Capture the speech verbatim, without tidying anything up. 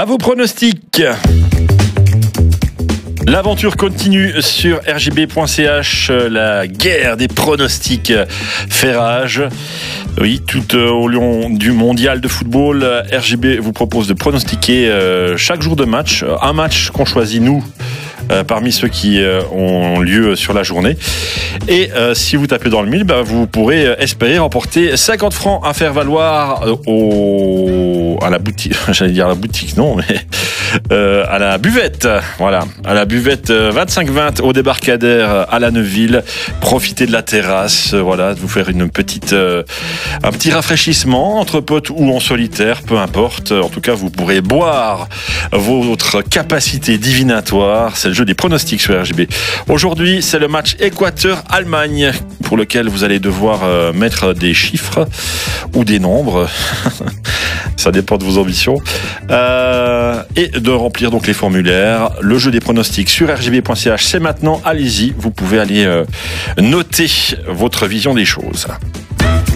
À vos pronostics. L'aventure continue sur r j b point c h, la guerre des pronostics fait rage. Oui, tout au long du mondial de football, R J B vous propose de pronostiquer chaque jour de match, un match qu'on choisit nous, parmi ceux qui ont lieu sur la journée. Et euh, si vous tapez dans le mille, bah, vous pourrez espérer remporter cinquante francs à faire valoir au, à la boutique, j'allais dire à la boutique, non, mais euh, à la buvette. Voilà, à la buvette vingt-cinq vingt au débarcadère à la Neuville. Profitez de la terrasse, voilà, de vous faire une petite, euh, un petit rafraîchissement entre potes ou en solitaire, peu importe. En tout cas, vous pourrez boire votre capacité divinatoire. C'est le jeu des pronostics sur R J B. Aujourd'hui, c'est le match Équateur-Allemagne pour lequel vous allez devoir euh, mettre des chiffres ou des nombres. Ça dépend de vos ambitions. Euh, et de remplir donc les formulaires. Le jeu des pronostics sur r j b point c h, c'est maintenant. Allez-y, vous pouvez aller euh, noter votre vision des choses.